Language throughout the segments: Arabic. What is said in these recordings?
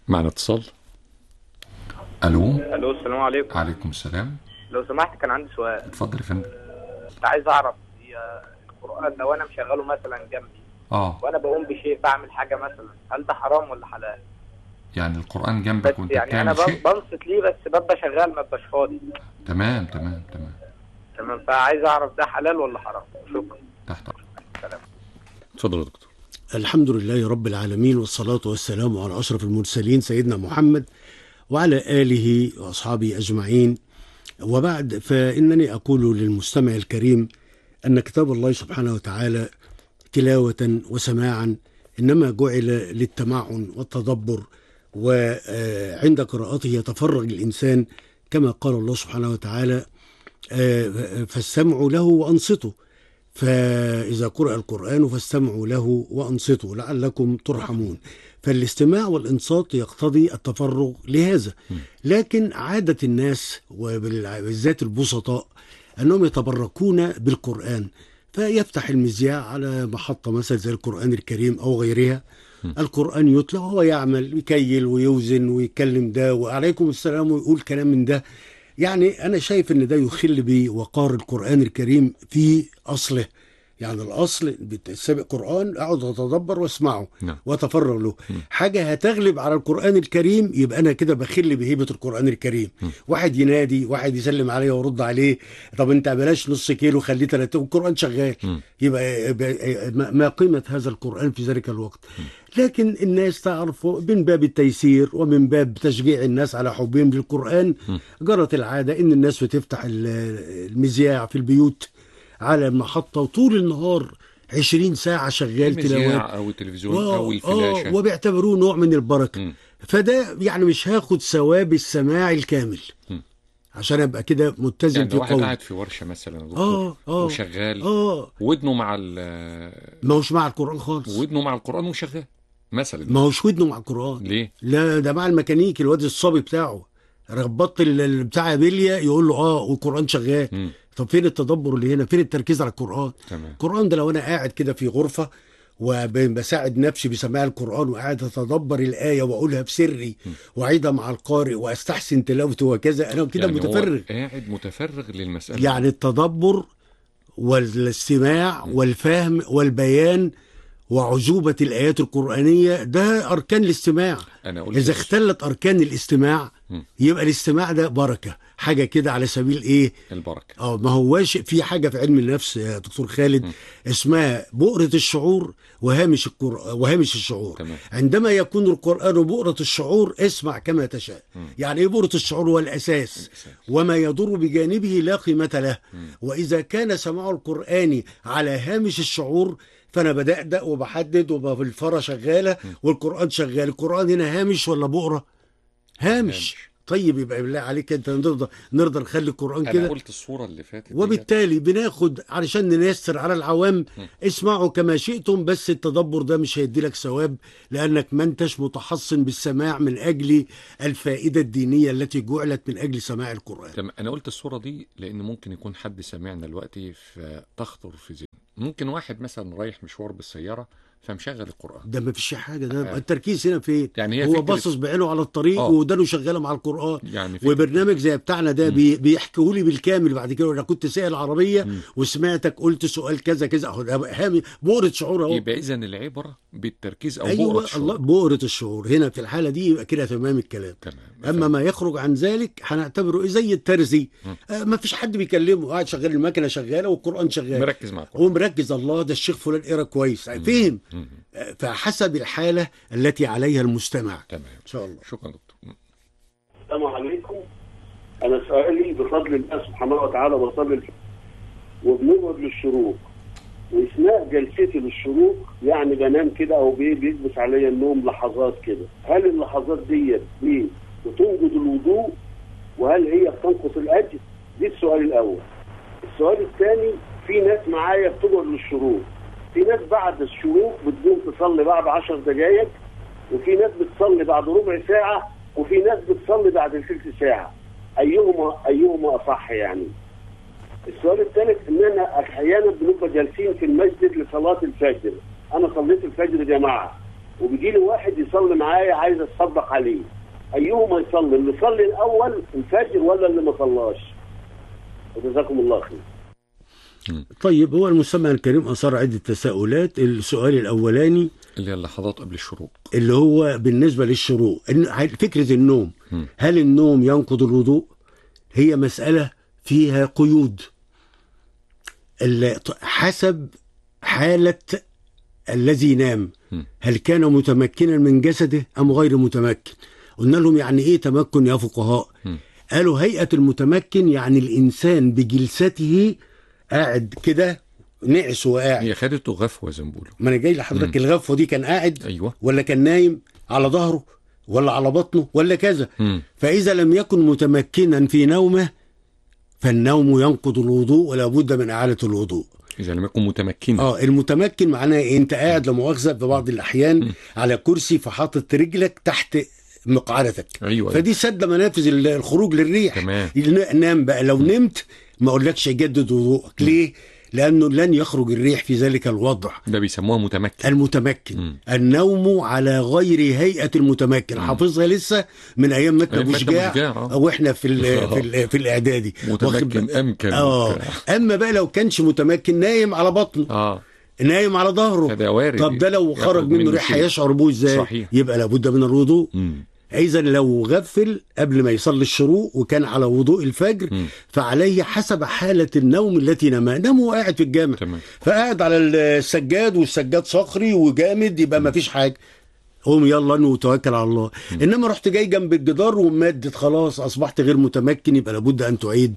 معنا اتصال. الو. الو، السلام عليكم. عليكم السلام. لو سمحت كان عندي سؤال. اتفضل يا فندم. كنت عايز اعرف هي القرآن لو انا مشغله مثلا جنبي وانا بقوم بشيء بعمل حاجه مثلا، هل ده حرام ولا حلال؟ يعني القرآن جنبك وانت يعني بتعمل انا شيء؟ بنصت ليه بس ببقى شغال ما ببقاش فاضي. تمام. فعايز اعرف ده حلال ولا حرام. شكرا. تحت امرك. سلام. اتفضل يا دكتور. الحمد لله رب العالمين، والصلاة والسلام على أشرف المرسلين سيدنا محمد وعلى آله وأصحابه أجمعين، وبعد، فإنني أقول للمستمع الكريم أن كتاب الله سبحانه وتعالى تلاوة وسماعا إنما جعل للتمعن والتدبر، وعند قراءته يتفرغ الإنسان كما قال الله سبحانه وتعالى: فاستمعوا له وأنصتوا. فإذا قرأ القرآن فاستمعوا له وأنصتوا لعلكم ترحمون. فالاستماع والإنصات يقتضي التفرغ لهذا. لكن عادة الناس وبالذات البسطاء أنهم يتبركون بالقرآن، فيفتح المذياع على محطة مثلا زي القرآن الكريم أو غيرها، القرآن يتلى وهو يعمل يكيل ويوزن ويتكلم ده وعليكم السلام ويقول كلام من ده. يعني أنا شايف أن ده يخل بوقار القرآن الكريم في أصله. يعني الأصل سابق قرآن أقعد أتدبر واسمعه وأتفرغ له. حاجة هتغلب على القرآن الكريم يبقى أنا كده بخل بهيبة القرآن الكريم. واحد ينادي، واحد يسلم عليه ويرد عليه، طب أنت بلاش نص كيلو خليه 3، والقرآن شغال. يبقى ما قيمة هذا القرآن في ذلك الوقت؟ لكن الناس تعرف من باب التيسير ومن باب تشجيع الناس على حبهم للقرآن، جرت العادة إن الناس بتفتح المذياع في البيوت على المحطة وطول النهار 20 ساعة شغال تلاوات أو التلفزيون أو الفلاشة، وبيعتبروه نوع من البركة. فده يعني مش هاخد ثواب السماع الكامل عشان ابقى كده متزن يعني في واحد قولي. قاعد في ورشة مثلا وشغال ودنه مع ما هوش مع القرآن خالص، ودنه مع القرآن وشغال مثلا. ما هوش ودنه مع القرآن. ليه؟ لا، ده مع الميكانيكي الواد الصبي بتاعه ربطت بتاع بلية يقول له والقرآن شغال. طب فين التدبر اللي هنا؟ فين التركيز على القرآن؟ القرآن ده لو انا قاعد كده في غرفة وبساعد نفسي بسماع القرآن وقاعد اتدبر الآية واقولها بسري واعيدها مع القارئ واستحسن تلاوته وكذا، انا كده يعني متفرغ، قاعد متفرغ للمسألة. يعني التدبر والاستماع والفهم والبيان وعجوبة الآيات القرآنية ده أركان الاستماع. إذا اختلت أركان الاستماع يبقى الاستماع ده بركة، حاجة كده على سبيل إيه؟ البركة. ما هواش في حاجة في علم النفس يا دكتور خالد اسمها بؤرة الشعور وهامش الشعور. عندما يكون القرآن بؤرة الشعور اسمع كما تشاء. يعني إيه بؤرة الشعور؟ هو الأساس، وما يضر بجانبه لا قيمة له. وإذا كان سماع القرآن على هامش الشعور فأنا بدأ وبحدد وبالفرة شغالة والقرآن شغال. القرآن هنا هامش ولا بؤرة؟ هامش. طيب يبقى بالله عليك انت نرضى نخلي القرآن كده؟ انا قلت الصورة اللي فاتت وبالتالي بناخد علشان نيسر على العوام اسمعوا كما شئتم، بس التدبر ده مش هيدي لك ثواب لانك ما انتش متحصن بالسماع من اجل الفائدة الدينية التي جعلت من اجل سماع القرآن. تمام. انا قلت الصورة دي لان ممكن يكون حد سمعنا دلوقتي فتخطر في ذهنه. ممكن واحد مثلا رايح مشوار بالسيارة فمشغل القرآن، ده ما فيش حاجة، ده التركيز هنا فين؟ يعني هو باصص بعينه على الطريق ودانه شغالة مع القرآن. يعني وبرنامج زي بتاعنا ده بيحكيه لي بالكامل بعد كده. انا كنت سائل عربية وسمعتك قلت سؤال كذا كذا، هامي بؤرة شعور اهو. يبقى اذا العبرة بالتركيز او أيوة بؤرة الشعور. الله، بؤرة الشعور هنا في الحالة دي يبقى كده تمام الكلام. اما ما يخرج عن ذلك هنعتبره زي الترزي. ما فيش حد بيكلمه، قاعد شغال المكنة شغالة والقرآن شغال، مركز مع القرآن ومركز. الله، ده الشيخ فلان قرا كويس، فهم. فحسب الحالة التي عليها المستمع. تمام إن شاء الله. شكرا دكتور. السلام عليكم. أنا سؤالي بفضل الله سبحانه وتعالى بصلي وبنقعد للشروق، وأثناء جلستي للشروق يعني بنام كده أو بيكبس عليا النوم لحظات كده. هل اللحظات دي بتنقض الوضوء؟ وهل هي بتنقص الأجر؟ دي السؤال الأول. السؤال الثاني، في ناس معايا بتقعد للشروق، في ناس بعد الشروق بتقوم تصلي بعد 10 دقائق، وفي ناس بتصلي بعد ربع ساعة، وفي ناس بتصلي بعد ثلث ساعة. أيهما أصح يعني؟ السؤال الثالث، إننا أحيانا بنبقى جالسين في المسجد لصلاة الفجر. أنا صليت الفجر جماعة وبيجي لي واحد بيصلي معايا عايز اتصدق عليه، ايهما يصلي؟ اللي يصلي الاول الفجر ولا اللي ما صلاش؟ جزاكم الله خير. طيب، هو المستمع الكريم اثار عده تساؤلات. السؤال الاولاني اللي هي اللحظات قبل الشروق، اللي هو بالنسبه للشروق، فكره النوم، هل النوم ينقض الوضوء؟ هي مساله فيها قيود حسب حاله الذي نام. هل كان متمكنا من جسده ام غير متمكن؟ قلنا لهم يعني ايه تمكن يا فقهاء؟ قالوا هيئه المتمكن يعني الانسان بجلسته قاعد كده، نعس وقاعد. هي خدته غفوه زي ما بيقولوا. ما انا جاي لحضرتك، الغفوه دي كان قاعد ايوه ولا كان نايم على ظهره ولا على بطنه ولا كذا. فاذا لم يكن متمكنا في نومه فالنوم ينقض الوضوء ولا بد من اعاده الوضوء. إذا لم يكن متمكنا. المتمكن معناه إيه؟ أنت قاعد لمؤاخذة في بعض الأحيان على كرسي فحاطط رجلك تحت مقعدتك. أيوة. فدي سد منافذ الخروج للريح. تمام. نام بقى. لو نمت ما أقولكش جدد وضوءك. ليه؟ لأنه لن يخرج الريح في ذلك الوضع. ده بيسموها متمكن. المتمكن. النوم على غير هيئة المتمكن. حافظها لسه من أيام متى بوشجاع وإحنا في الإعدادي. متمكن أمكن. أما بقى لو كانش متمكن نايم على بطنه. نايم على ظهره. طب ده لو خرج منه ريح هيشعر بوه ازاي؟ صحيح. يبقى لابد من الوضوء. إذا لو غفل قبل ما يصلي الشروق وكان على وضوء الفجر فعليه حسب حالة النوم التي نام وقاعد في الجامع. فقاعد على السجاد والسجاد صخري وجامد يبقى ما فيش حاجة، قوم يلا وتوكل على الله. انما رحت جاي جنب الجدار ومادت خلاص اصبحت غير متمكن، يبقى لابد ان تعيد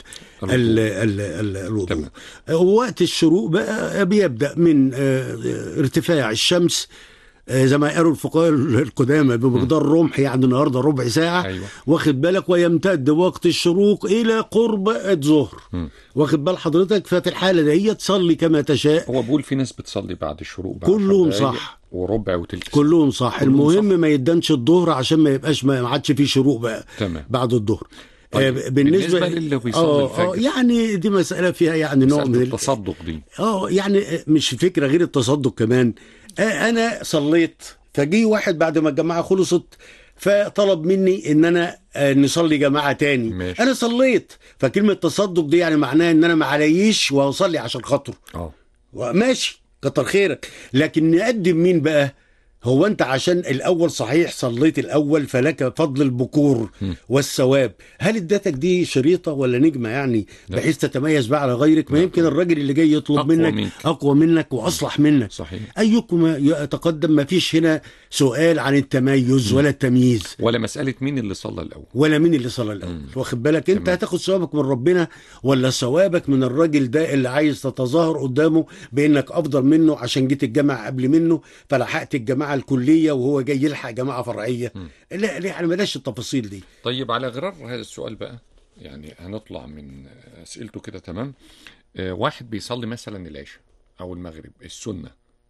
الوضوء. وقت الشروق بقى بيبدأ من ارتفاع الشمس زي ما قالوا الفقهاء القدامى بمقدار رمح، يعني النهارده ربع ساعه. أيوة. واخد بالك، ويمتد وقت الشروق الى قرب الظهر. واخد بال حضرتك. ففي الحاله دي تصلي كما تشاء. هو بقول في ناس بتصلي بعد الشروق بعد كلهم صح وربع وتلت، كلهم صح. المهم صح. ما يدنش الظهر عشان ما يبقاش ما عادش فيه شروق بقى. تمام. بعد الظهر. طيب. بالنسبه للي بيصلي الفجر يعني دي مساله فيها يعني نوع من التصدق دي. يعني مش فكره غير التصدق كمان. انا صليت فجي واحد بعد ما الجماعه خلصت فطلب مني ان انا نصلي جماعه تاني. ماشي. انا صليت، فكلمه تصدق دي يعني معناها ان انا ما عليش واصلي عشان خاطره. ماشي كتر خيرك. لكن نقدم مين بقى؟ هو انت عشان الاول صحيح صليت الاول فلك فضل البكور والثواب. هل ادتك دي شريطه ولا نجمه يعني بحيث تتميز بقى على غيرك؟ ما يمكن الراجل اللي جاي يطلب منك اقوى منك واصلح منك. صحيح. ايكم يتقدم. ما فيش هنا سؤال عن التميز ولا التمييز ولا مساله مين اللي صلى الاول ولا مين اللي صلى الاول. واخد بالك انت هتاخد ثوابك من ربنا ولا ثوابك من الراجل ده اللي عايز تتظاهر قدامه بانك افضل منه عشان جيت الجامعه قبل منه فلحقت الجماعه الكليه وهو جاي يلحق جماعه فرعيه. لا يعني بلاش التفاصيل دي. طيب على غرار هذا السؤال بقى، يعني هنطلع من اسئلته كده. تمام. واحد بيصلي مثلا العشاء او المغرب السنه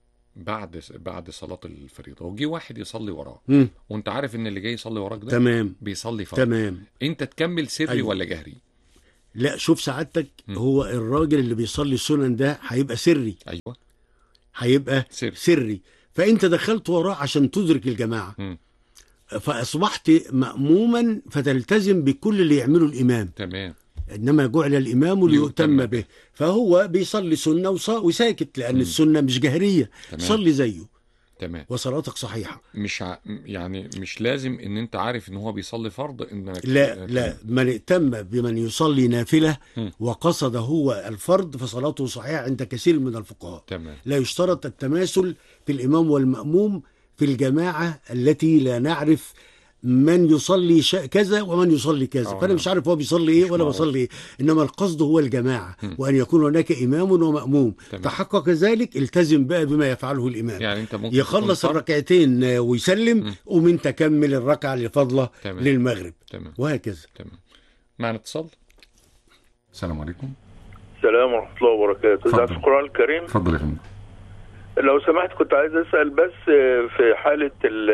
بعد صلاه الفريضه، وجي واحد يصلي وراه وانت عارف ان اللي جاي يصلي وراك ده تمام بيصلي فرض. تمام. انت تكمل سري أيوة. ولا جهري؟ لا شوف سعادتك، هو الراجل اللي بيصلي السنن ده هيبقى سري. ايوه هيبقى سري. فانت دخلت وراه عشان تدرك الجماعه. فاصبحت مأموما فتلتزم بكل اللي يعمله الامام. تمام. انما جعل الامام ليؤتم به. فهو بيصلي سنه وساكت لان السنه مش جهريه. صلي زيه. تمام. وصلاتك صحيحه. يعني مش لازم ان انت عارف ان هو بيصلي فرض انك لا من ائتم بمن يصلي نافله وقصد هو الفرض فصلاته صحيحه عند كثير من الفقهاء. تمام. لا يشترط التماثل في الامام والمأموم في الجماعه التي لا نعرف من يصلي كذا ومن يصلي كذا. فانا مش عارف هو بيصلي ايه ولا بيصلي ايه. انما القصد هو الجماعه وان يكون هناك امام ومأموم. تحقق ذلك التزم بقى بما يفعله الامام. يعني انت ممكن يخلص الركعتين ويسلم ومن تكمل الركعه اللي فاضله للمغرب. تمام. وهكذا. تمام. معنا اتصال. السلام عليكم. السلام ورحمه الله وبركاته. ده في القرآن الكريم. اتفضل يا فندم. لو سمحت كنت عايز اسال بس في حاله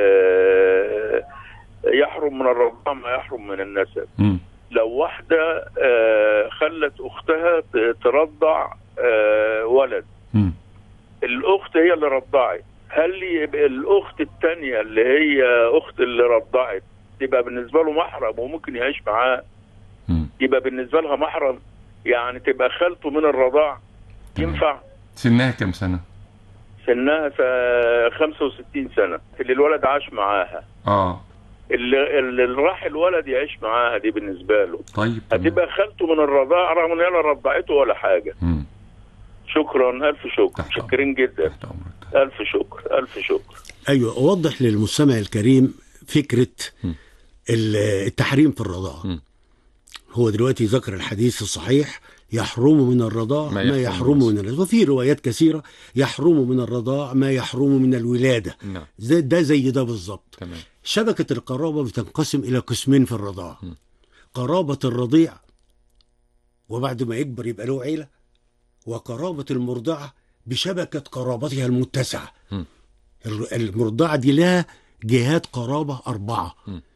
يحرم من الرضاعة ما يحرم من النسب. لو واحدة خلت أختها ترضع ولد، الأخت هي اللي رضعت، هل يبقى الاخت الثانيه اللي هي اخت اللي رضعت تبقى بالنسبه له محرم وممكن يعيش معاه؟ يبقى بالنسبه لها محرم، يعني تبقى خالته من الرضاع. ينفع؟ سنها كم سنه؟ سنها 65 سنه اللي الولد عاش معاها. اللي راح الولد يعيش معاها دي بالنسبه له طيب هتبقى خالته من الرضاعه رغم ان هي لا رضعته ولا حاجه. شكرا، الف شكر، شكرين جدا. الف شكر، الف شكر. ايوه، اوضح للمستمع الكريم فكره التحريم في الرضاعه. هو دلوقتي ذكر الحديث الصحيح يحرم من الرضاع ما يحرم من النسب، وفي روايات كثيره يحرم من الرضاع ما يحرم من الولاده. ده زي ده بالظبط. شبكه القرابه بتنقسم الى قسمين في الرضاعه. قرابه الرضيع وبعد ما يكبر يبقى له عيله، وقرابه المرضعه بشبكه قرابتها المتسعه. المرضعه دي لها جهات قرابه 4.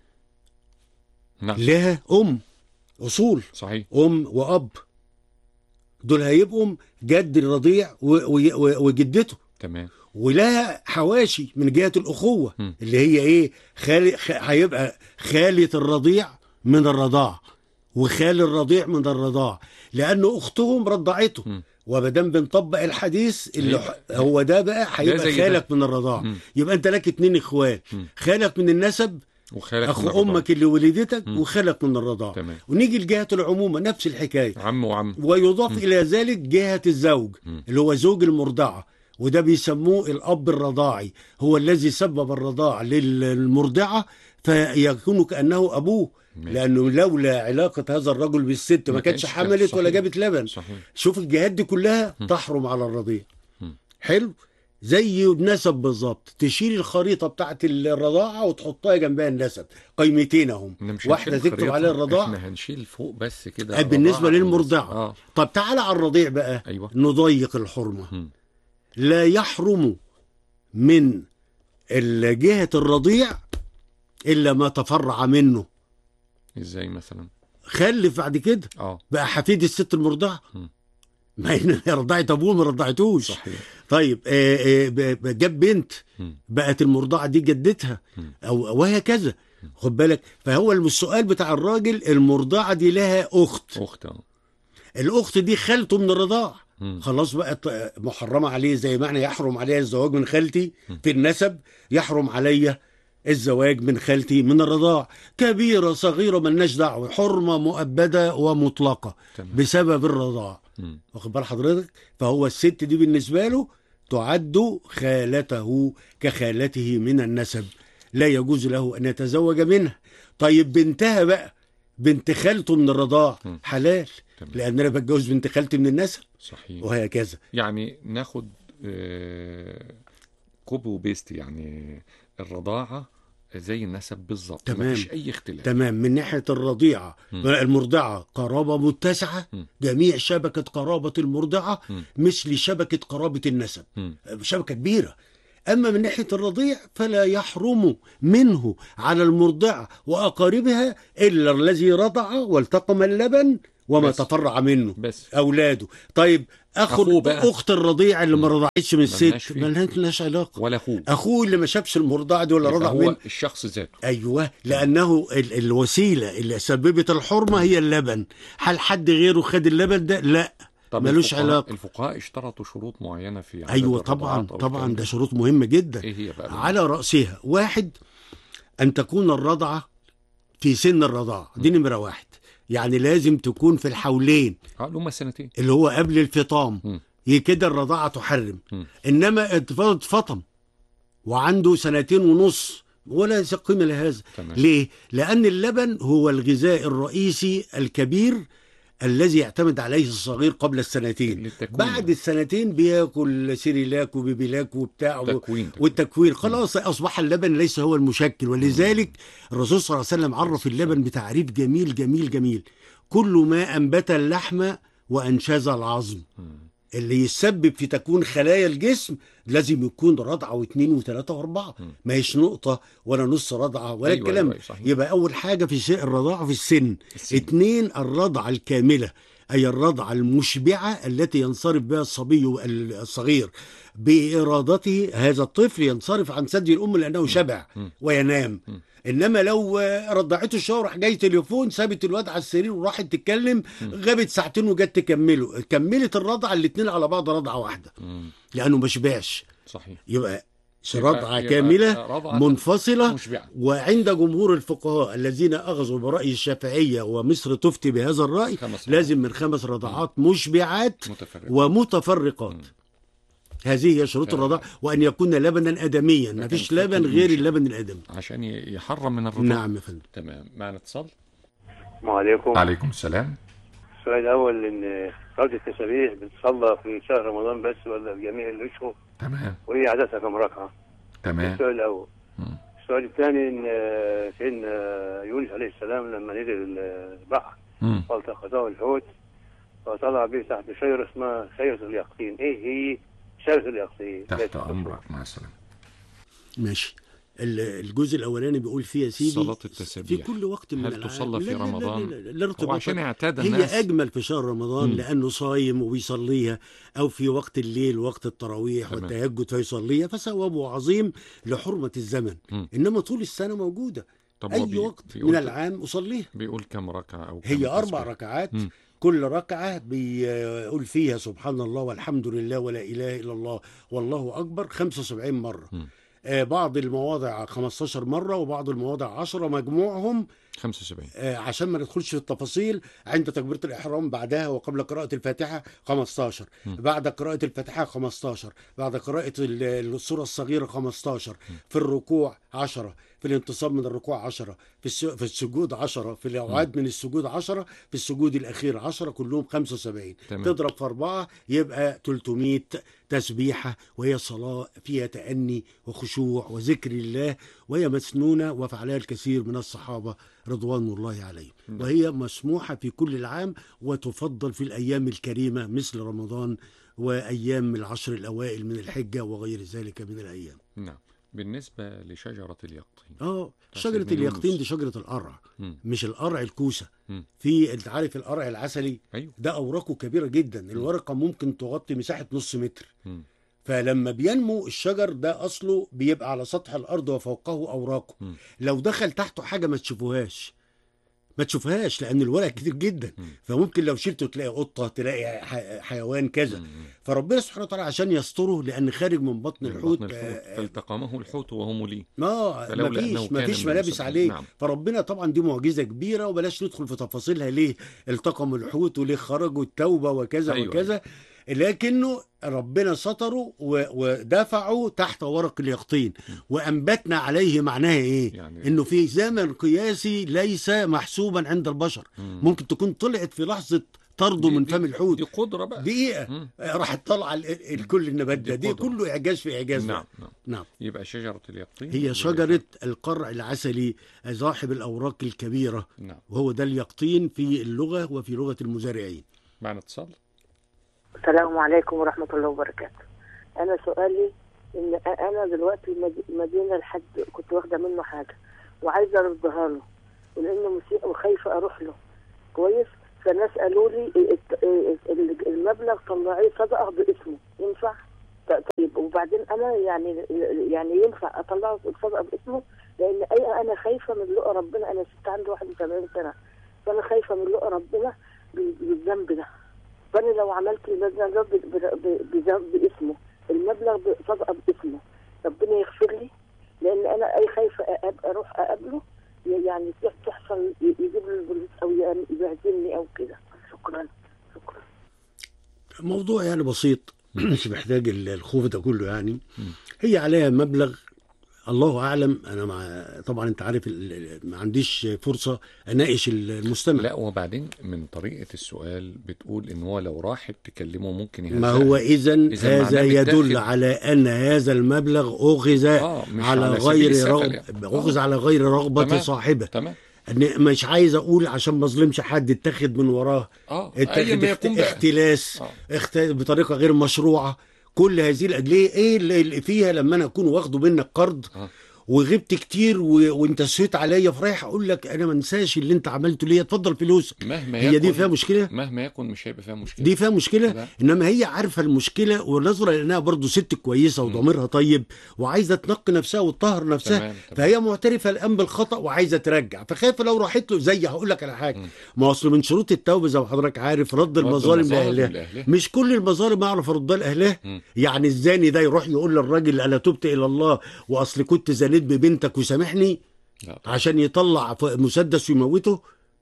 لها اصول صحيح، واب، دول هيبقوا جد الرضيع وجدته. تمام. ولها حواشي من جهه الاخوه اللي هي ايه، هيبقى خاله الرضيع من الرضاع وخال الرضيع من الرضاع، لانه اختهم رضعته. ومادام بنطبق الحديث اللي هو ده بقى هيبقى خالك من الرضاعه. يبقى انت لك 2 اخوات، خالك من النسب وخالك اخو امك اللي ولدتك وخالك من الرضاعه. ونيجي لجهه العمومه نفس الحكايه، عم وعم. ويضاف الى ذلك جهه الزوج اللي هو زوج المرضعه، وده بيسموه الاب الرضاعي، هو الذي سبب الرضاعه للمرضعه فيكون كانه ابوه. لانه لولا علاقه هذا الرجل بالست ما كانتش حملت ولا جابت لبن. صحيح. شوف الجهات دي كلها تحرم على الرضيع. حلو، زي النسب بالظبط. تشيل الخريطه بتاعت الرضاعه وتحطها جنبها النسب، قيمتين اهم، واحده تكتب عليها الرضاعه. احنا هنشيل فوق بس كده بالنسبه للمرضعه. طب تعالى على الرضيع بقى. أيوة. نضيق الحرمه. لا يحرم من جهه الرضيع الا ما تفرع منه. ازاي مثلا؟ خلف بعد كده بقى حفيد الست المرضعه، ما هي رضعت ابوه ما رضعتوش. صحيح. طيب جاب بنت بقت المرضعه دي جدتها، او وهكذا. خد بالك، فهو السؤال بتاع الراجل المرضعه دي لها اخت. الاخت دي خالته من الرضاعه، خلاص بقت محرمه عليه. زي ما احنا يحرم عليها الزواج من خالتي في النسب، يحرم عليا الزواج من خالتي من الرضاع. كبيره صغيره ملناش دعوه، حرمه مؤبده ومطلقه بسبب الرضاع. واخد بال حضرتك؟ فهو الست دي بالنسبه له تعد خالته كخالته من النسب، لا يجوز له ان يتزوج منها. طيب بنتها بقى، بنت خالته من الرضاع، حلال، لان انا بتجوز بنت خالتي من النسب. صحيح. وهكذا. يعني ناخد كوبي وبيست، يعني الرضاعه زي النسب بالظبط، مفيش اي اختلاف. تمام. من ناحيه الرضيعه المرضعه قرابه متسعه، جميع شبكه قرابه المرضعه مثل شبكه قرابه النسب، شبكه كبيره. اما من ناحيه الرضيع فلا يحرم منه على المرضعه واقاربها الا الذي رضع والتقم اللبن وما بس. تفرع منه بس. اولاده. طيب اخت الرضيع اللي ما رضعتش من الست مالهاش علاقه، ولا اخوه اللي ما شافش المرضعه دي ولا رضع منه، هو الشخص ذاته. ايوه، لانه الوسيله اللي سببت الحرمه هي اللبن. هل حد غيره خد اللبن ده؟ لا، ملوش علاقه. الفقهاء اشترطوا شروط معينه في ايوه طبعا ده شروط مهمه جدا. ايه هي بقى؟ على راسها 1 ان تكون الرضعه في سن الرضاعه، دي نمره 1. يعني لازم تكون في الحولين، اللي هم 2 سنين، اللي هو قبل الفطام. كده الرضاعة تحرم. إنما اتفطم وعنده 2.5 سنين ولا قيمة لهذا. ليه؟ لأن اللبن هو الغذاء الرئيسي الكبير الذي يعتمد عليه الصغير قبل 2 سنين. بعد 2 بياكل سيريلاك وبيبيلاك وبتاع والتكوين خلاص أصبح اللبن ليس هو المشكل. ولذلك الرسول صلى الله عليه وسلم عرف اللبن بتعريف جميل جميل جميل: كل ما أنبت اللحم وأنشز العظم. اللي يسبب في تكوين خلايا الجسم لازم يكون رضعة و2 و3 و4، ما هيش نقطة ولا نص رضعة ولا الكلام. يبقى أول حاجة في الرضاعة في السن. 2 الرضعة الكاملة أي الرضعة المشبعة التي ينصرف بها الصبي الصغير بإرادته. هذا الطفل ينصرف عن ثدي الأم لأنه شبع وينام. إنما لو رضعته الشهر راح جاي تليفون، سابت الواد على السرير وراحت تتكلم، غابت ساعتين وجت تكمله، كملت الرضعة الاتنين على بعض رضعة واحدة لأنه ما شبعش. صحيح. يبقى رضعة كاملة منفصلة مشبعة. وعند جمهور الفقهاء الذين أخذوا برأي الشافعية ومصر تفتي بهذا الرأي لازم من 5 رضعات مشبعات ومتفرقات. هذه هي شروط الرضاعة، وأن يكون لبنا آدميا، ما فيش لبن غير اللبن الآدمي عشان يحرم من الرضاعة. نعم يا فندم. تمام. معنا اتصال. وعليكم. عليكم السلام. السؤال الأول، إن صلاة التسابيح بتصلى في شهر رمضان بس ولا في جميع الأشهر؟ تمام. وهي عددها كم ركعة؟ تمام. السؤال الأول. السؤال الثاني، إن سيدنا يونس عليه السلام لما نزل البحر فالتقطه الحوت وطلع به تحت شجرة اسمها شجرة اليقطين. إيه هي شجرة اليقطين؟ تحت أمرك. مع السلامة. ماشي. الجزء الاولاني بيقول فيه يا سيدي صلاة التسبيح في كل وقت من هل تصلى في رمضان؟ وعشان هي اجمل في شهر رمضان لانه صايم وبيصليها، او في وقت الليل وقت التراويح والتهجد فيصليها، فثوابه عظيم لحرمة الزمن. انما طول السنة موجودة، اي وقت من العام اصليها. بيقول كم ركعة او كم هي 4 ركعات. كل ركعة بيقول فيها سبحان الله والحمد لله ولا اله الا الله والله اكبر 75 مرة. بعض المواضع 15 مرة وبعض المواضع 10، مجموعهم 75. عشان ما ندخلش في التفاصيل. عند تكبيرة الإحرام بعدها وقبل قراءة الفاتحة 15، بعد قراءة الفاتحة 15، بعد قراءة السورة الصغيرة 15، في الركوع 10، في الانتصاب من الركوع 10، في السجود 10، في الأوعاد من السجود 10، في السجود الأخير 10، كلهم 75. تضرب في 4 يبقى 300 تسبيحة، وهي صلاة فيها تأني وخشوع وذكر الله، وهي مسنونة وفعلها الكثير من الصحابة رضوان الله عليهم. وهي مسموحة في كل العام، وتفضل في الأيام الكريمة مثل رمضان وأيام العشر الأوائل من الحجة وغير ذلك من الأيام. نعم. بالنسبة لشجرة اليقطين، شجرة اليقطين دي شجرة القرع، مش القرع الكوسة. في انت عارف القرع العسلي؟ أيوه. ده أوراقه كبيرة جدا، الورقة ممكن تغطي مساحة نص متر. فلما بينمو الشجر ده أصله بيبقى على سطح الأرض وفوقه أوراقه. لو دخل تحته حاجة ما تشوفهاش لأن الورق كتير جدا. فممكن لو شلته تلاقي قطة، تلاقي حيوان كذا. فربنا سبحانه وتعالى عشان يستره، لأن خارج من بطن الحوت فالتقمه الحوت وهو مليم. مفيش ملابس عليه. نعم. فربنا طبعا دي معجزة كبيرة، وبلاش ندخل في تفاصيلها ليه التقم الحوت وليه خرجوا التوبة وكذا. أيوة. وكذا، لكنه ربنا ستره ودفعه تحت ورق اليقطين وأنبتنا عليه. معناها إيه؟ يعني إنه في زمن قياسي ليس محسوبا عند البشر. ممكن تكون طلعت في لحظة طرده من فم الحوت، دي قدرة بقى، دقيقة راحت طالعة الكل النبات دي كله إعجاز في إعجاز. نعم. يبقى شجرة اليقطين هي شجرة القرع العسلي صاحب الأوراق الكبيرة. نعم. وهو ده اليقطين في اللغة وفي لغة المزارعين. معنا اتصال. السلام عليكم ورحمة الله وبركاته. أنا سؤالي إن أنا دلوقتي مدينة لحد كنت واخدة منه حاجة وعايزة أردها له، ولأنه مسيء وخايفة أروح له كويس. فالناس قالوا لي المبلغ طلعيه صدقة باسمه، ينفع؟ طيب وبعدين أنا يعني ينفع أطلعه صدقة باسمه؟ لأن أنا خايفة من لقى ربنا. أنا ست عندي 81 سنة، فأنا خايفة من لقى ربنا بالذنب ده. فأنا لو عملت المبلغ باسمه، المبلغ صدقة باسمه، ربنا يغفر لي؟ لأن أنا خايفة أروح أقابله يعني تحصل يجيب لي البوليس أو يبهدلني أو كده. شكرا. موضوع يعني بسيط مش محتاج الخوف ده كله يعني. هي عليها مبلغ الله أعلم. أنا طبعا أنت عارف ما عنديش فرصة أناقش المستمع. لا، وبعدين من طريقة السؤال بتقول إن هو لو راحت تكلمه ممكن يهزأ. ما هو إذن هذا يدل على أن هذا المبلغ أخذ على غير رغبة صاحبه. تمام. مش عايز أقول عشان ما ظلمش حد اتخذ من وراه اختلاس بطريقة غير مشروعة. كل هذه الأدلية إيه اللي فيها لما أنا أكون واخده منك قرض وغبت كتير وانت سهيت عليا، فرايح اقول لك انا ما انساش اللي انت عملته ليا، اتفضل فلوسك. مهما هي دي فيها مشكله؟ مهما يكن مش هيبقى فيها مشكله. دي فيها مشكله؟ لا. انما هي عارفه المشكله ونظره لانها برضو ست كويسه وضميرها طيب وعايزه تنقي نفسها وتطهر نفسها. تمام. فهي معترفه الان بالخطا وعايزه ترجع، فخايفه لو راحت له. زي هقول لك على حاجه، ما اصل من شروط التوبه زي ما حضرتك عارف رد المظالم لاهلها. مش كل المظالم اعرف اردها لاهلها. يعني الزاني ده يروح يقول للراجل انا تبت الى الله واصل كنت زانيت ببنتك وسامحني عشان يطلع مسدس ويموته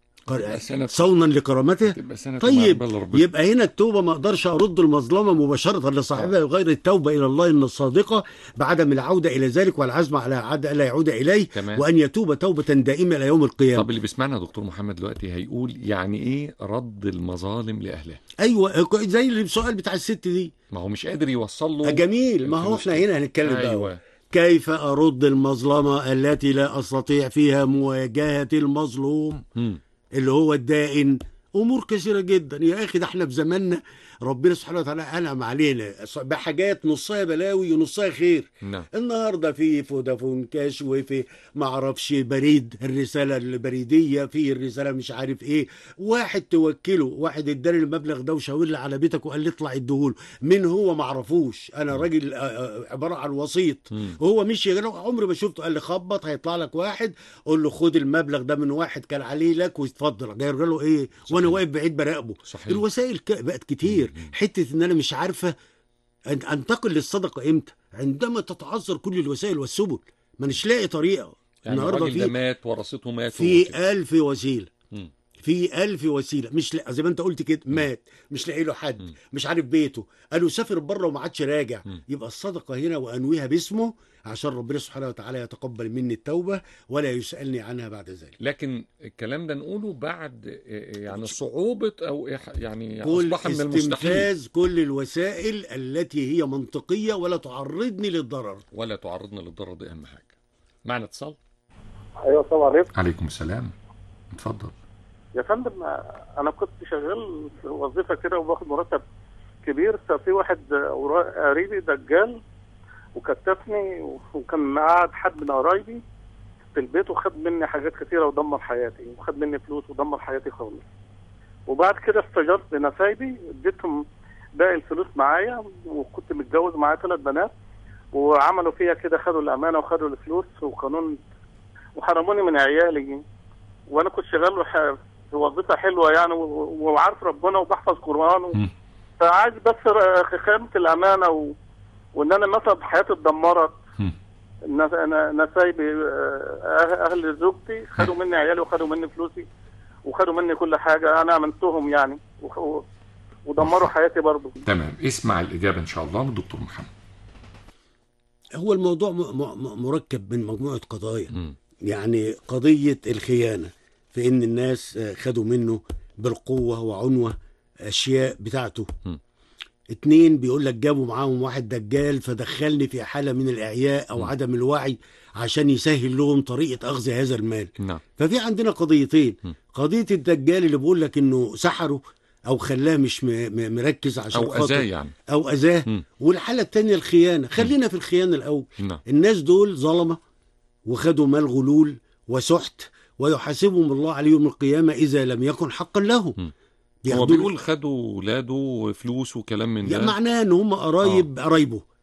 صونا لكرامته؟ طيب يبقى هنا التوبه ما اقدرش ارد المظلمه مباشره لصاحبها غير التوبه الى الله ان الصادقه بعدم العوده الى ذلك والعزم على الا يعود اليه. تمام. وان يتوب توبه دائمه الى يوم القيامه. طب اللي بيسمعنا دكتور محمد دلوقتي هيقول يعني ايه رد المظالم لاهلها؟ ايوه زي السؤال بتاع الست دي، ما هو مش قادر يوصل له. جميل، ما هو احنا هنا هنتكلم بقى كيف أرد المظلمة التي لا أستطيع فيها مواجهة المظلوم اللي هو الدائن. أمور كثيرة جدا يا أخي، ده احنا في زماننا ربنا سبحانه وتعالى أنعم علينا بحاجات نصها بلاوي ونصها خير. النهارده في فودافون كاش وفي معرفش بريد الرسالة البريدية، في الرسالة مش عارف ايه، واحد توكله، واحد اداني المبلغ ده وشاور لي على بيتك وقال لي اطلع اديهوله، مين هو معرفوش، انا راجل عبارة عن وسيط، وهو مش عمري ما شفته. قال لي خبط هيطلع لك واحد قول له خد المبلغ ده من واحد كان عليه لك واتفضل، جاي له ايه وانا واقف بعيد براقبه. الوسائل بقت كتير. حته ان انا مش عارفه انتقل للصدقه امتى؟ عندما تتعذر كل الوسائل والسبل، ما نش لاقي طريقه. يعني النهارده في مات ورثته مات في 1000 وسيله، في 1000 وسيله، مش زي ما انت قلت كده، مات مش لاقي له حد، مش عارف بيته، قالوا سافر بره وما عادش راجع. يبقى الصدقه هنا وانويها باسمه عشان ربنا سبحانه وتعالى يتقبل مني التوبه ولا يسالني عنها بعد ذلك. لكن الكلام ده نقوله بعد يعني صعوبه او يعني اصبح من المستحيل استنفاذ كل الوسائل التي هي منطقيه ولا تعرضني للضرر. ولا تعرضنا للضرر، دي اهم حاجه. معنا اتصال. ايوه السلام عليكم. عليكم السلام، اتفضل يا فندم. انا كنت شغال في وظيفه كده وباخد مرتب كبير، ففي واحد قريبي دجال وكتفني وكان معاه حد من قرايبي في البيت وخد مني حاجات كثيره ودمر حياتي وخد مني فلوس ودمر حياتي خالص. وبعد كده استجرت لنسايبي اديتهم باقي الفلوس معايا، وكنت متجوز معايا 3 بنات، وعملوا فيها كده، خدوا الامانه وخدوا الفلوس وقانون وحرموني من عيالي. وانا كنت شغال في وظيفه حلوه يعني وعارف ربنا وبحفظ قران فعايز بس خيانه الامانه وان انا مثلا حياتي اتدمرت. نسايبي اهل زوجتي خدوا مني عيالي وخدوا مني فلوسي وخدوا مني كل حاجه انا عملتهم يعني ودمروا حياتي برضه. تمام، اسمع الاجابه ان شاء الله من الدكتور محمد. هو الموضوع مركب من مجموعه قضايا. يعني قضيه الخيانه في ان الناس خدوا منه بالقوه وعنوه اشياء بتاعته. 2 بيقول لك جابوا معاهم واحد دجال فدخلني في حالة من الإعياء أو عدم الوعي عشان يسهل لهم طريقة أخذ هذا المال. ففي عندنا قضيتين. قضية الدجال اللي بيقول لك إنه سحره أو خلاه مش مركز عشان أو أذاه يعني أو أذاه. والحالة الثانية الخيانة. خلينا في الخيانة الأول. الناس دول ظلمة وخدوا مال غلول وسحت ويحاسبهم الله عليه يوم القيامة إذا لم يكن حقا لهم. هو بيقول خدوا ولاده وفلوس وكلام من ده، معناه ان هم قرايبه